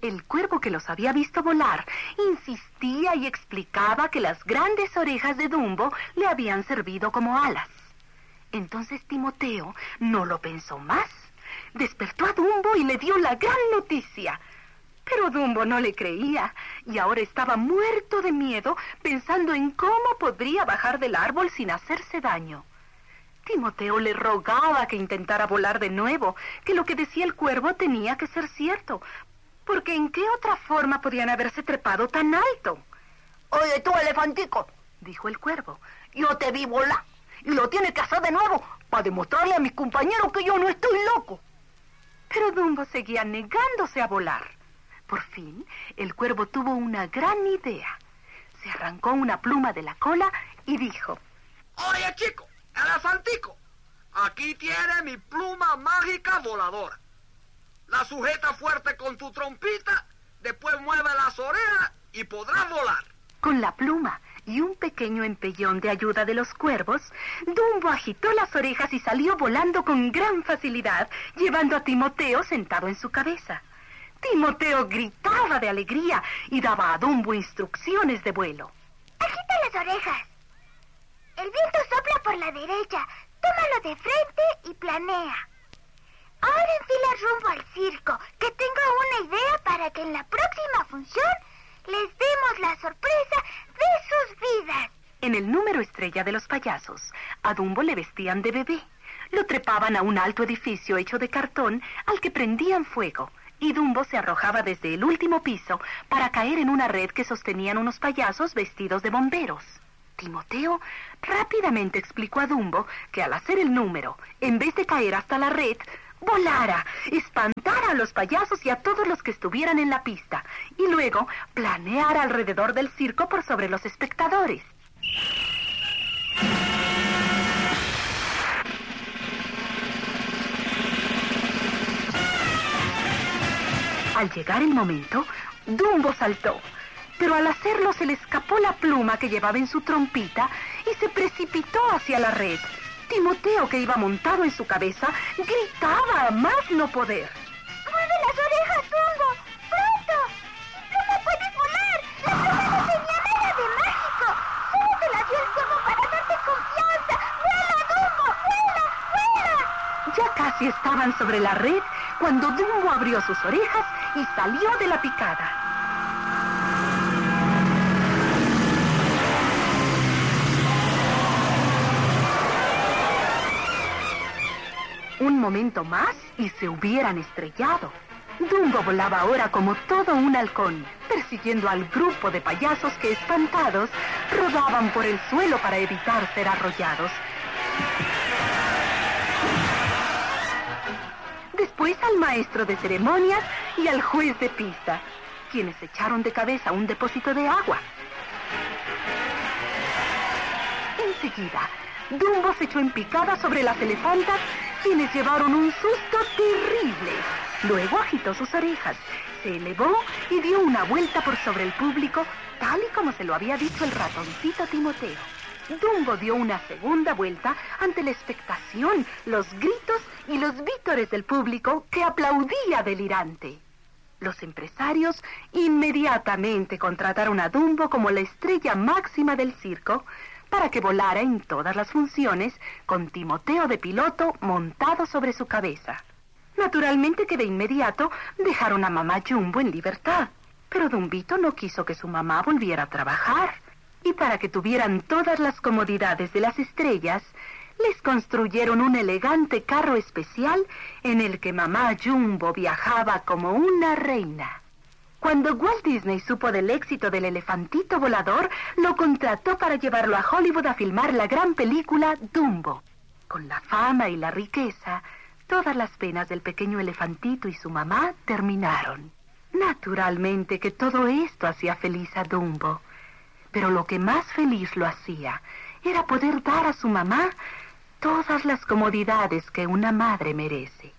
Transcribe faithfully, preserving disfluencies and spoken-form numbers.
El cuervo, que los había visto volar, insistía y explicaba que las grandes orejas de Dumbo le habían servido como alas. Entonces Timoteo no lo pensó más. Despertó a Dumbo y le dio la gran noticia. Pero Dumbo no le creía y ahora estaba muerto de miedo, pensando en cómo podría bajar del árbol sin hacerse daño. Timoteo le rogaba que intentara volar de nuevo, que lo que decía el cuervo tenía que ser cierto, porque ¿en qué otra forma podían haberse trepado tan alto? Oye, tú, elefantico, dijo el cuervo, yo te vi volar y lo tienes que hacer de nuevo para demostrarle a mis compañeros que yo no estoy loco. Pero Dumbo seguía negándose a volar. Por fin, el cuervo tuvo una gran idea. Se arrancó una pluma de la cola y dijo: Oye, chico, elefantico, aquí tiene mi pluma mágica voladora. La sujeta fuerte con tu trompita, después mueve las orejas y podrás volar. Con la pluma y un pequeño empellón de ayuda de los cuervos, Dumbo agitó las orejas y salió volando con gran facilidad, llevando a Timoteo sentado en su cabeza. Timoteo gritaba de alegría y daba a Dumbo instrucciones de vuelo. Agita las orejas. El viento sopla por la derecha. Tómalo de frente y planea. Ahora enfila rumbo al circo, que tengo una idea para que en la próxima función les demos la sorpresa de sus vidas. En el número estrella de los payasos, a Dumbo le vestían de bebé. Lo trepaban a un alto edificio hecho de cartón al que prendían fuego, y Dumbo se arrojaba desde el último piso para caer en una red que sostenían unos payasos vestidos de bomberos. Timoteo rápidamente explicó a Dumbo que al hacer el número, en vez de caer hasta la red, volara, espantara a los payasos y a todos los que estuvieran en la pista, y luego planeara alrededor del circo por sobre los espectadores. Al llegar el momento, Dumbo saltó, pero al hacerlo se le escapó la pluma que llevaba en su trompita y se precipitó hacia la red. Timoteo, que iba montado en su cabeza, gritaba a más no poder. ¡Mueve las orejas, Dumbo! ¡Pronto! ¡No puedes volar! ¡La pluma no tenía nada de mágico! ¡Solo te la dio el cuervo para darte confianza! ¡Vuela, Dumbo! ¡Vuela! ¡Vuela! Ya casi estaban sobre la red cuando Dumbo abrió sus orejas y salió de la picada. Un momento más y se hubieran estrellado. Dumbo volaba ahora como todo un halcón, persiguiendo al grupo de payasos que, espantados, rodaban por el suelo para evitar ser arrollados. Después al maestro de ceremonias y al juez de pista, quienes echaron de cabeza un depósito de agua. Enseguida, Dumbo se echó en picada sobre las elefantas, quienes llevaron un susto terrible. Luego agitó sus orejas, se elevó y dio una vuelta por sobre el público, tal y como se lo había dicho el ratoncito Timoteo. Dumbo dio una segunda vuelta ante la expectación, los gritos y los vítores del público que aplaudía delirante. Los empresarios inmediatamente contrataron a Dumbo como la estrella máxima del circo para que volara en todas las funciones con Timoteo de piloto montado sobre su cabeza. Naturalmente que de inmediato dejaron a mamá Jumbo en libertad, pero Dumbito no quiso que su mamá volviera a trabajar. Y para que tuvieran todas las comodidades de las estrellas, les construyeron un elegante carro especial en el que mamá Jumbo viajaba como una reina. Cuando Walt Disney supo del éxito del elefantito volador, lo contrató para llevarlo a Hollywood a filmar la gran película Dumbo. Con la fama y la riqueza, todas las penas del pequeño elefantito y su mamá terminaron. Naturalmente que todo esto hacía feliz a Dumbo. Pero lo que más feliz lo hacía era poder dar a su mamá todas las comodidades que una madre merece.